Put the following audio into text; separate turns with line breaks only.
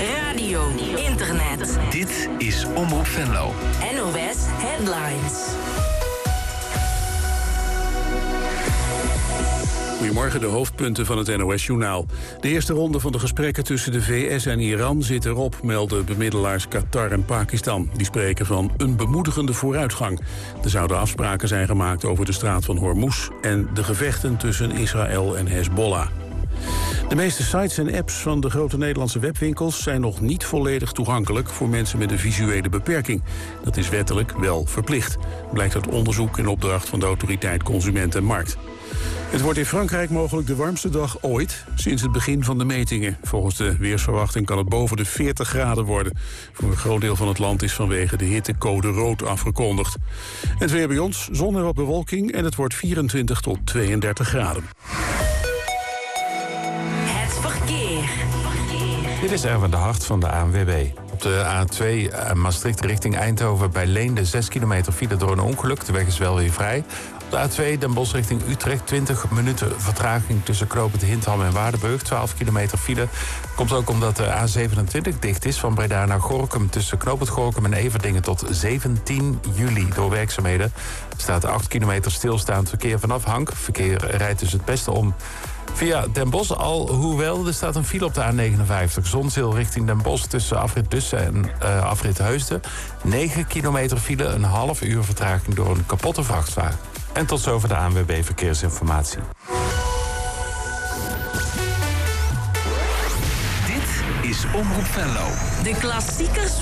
radio, internet.
Dit is Omroep Venlo.
NOS Headlines.
Goedemorgen, de hoofdpunten van het NOS-journaal. De eerste ronde van de gesprekken tussen de VS en Iran zit erop, melden bemiddelaars Qatar en Pakistan. Die spreken van een bemoedigende vooruitgang. Er zouden afspraken zijn gemaakt over de straat van Hormuz en de gevechten tussen Israël en Hezbollah. De meeste sites en apps van de grote Nederlandse webwinkels zijn nog niet volledig toegankelijk voor mensen met een visuele beperking. Dat is wettelijk wel verplicht, blijkt uit onderzoek in opdracht van de autoriteit Consument en Markt. Het wordt in Frankrijk mogelijk de warmste dag ooit sinds het begin van de metingen. Volgens de weersverwachting kan het boven de 40 graden worden. Voor een groot deel van het land is vanwege de hitte code rood afgekondigd. Het weer bij ons, zon en wat bewolking en het wordt 24 tot 32 graden.
Het verkeer.
Dit is Erwin de Hart van de ANWB. Op de A2 Maastricht richting Eindhoven bij Leende 6 kilometer file door een ongeluk. De weg is wel weer vrij. Op de A2 Den Bosch richting Utrecht 20 minuten vertraging tussen knooppunt Hintham en Waardenburg. 12 kilometer file. Komt ook omdat de A27 dicht is van Breda naar Gorinchem. Tussen knooppunt Gorinchem en Everdingen tot 17 juli door werkzaamheden. Er staat 8 kilometer stilstaand verkeer vanaf Hank. Verkeer rijdt dus het beste om via Den Bosch, alhoewel er staat een file op de A59. Zonzeel richting Den Bosch tussen afrit Dussen en afrit Heusden. 9 kilometer file, een half uur vertraging door een kapotte vrachtwagen. En tot zover de ANWB Verkeersinformatie.
Dit is Omroep Venlo.
De klassiekers